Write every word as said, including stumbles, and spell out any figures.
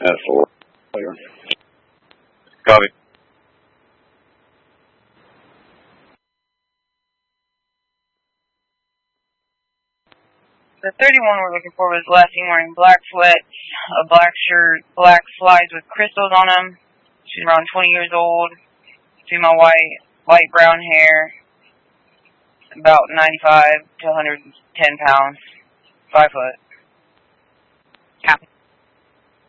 At four. Copy. The thirty-one we're looking for was last seen wearing black sweats, a black shirt, black slides with crystals on them. She's around twenty years old, female white, light brown hair, about ninety-five to one hundred ten pounds, five foot. Copy.